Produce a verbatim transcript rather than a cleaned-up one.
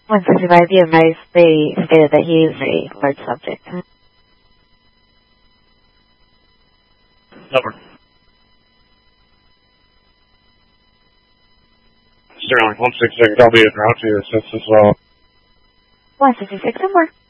one sixty-five, you advised they stated that he is a large subject. Over. Sterling, one sixty-six, I'll be at route to your assist as well. one sixty-six, and more.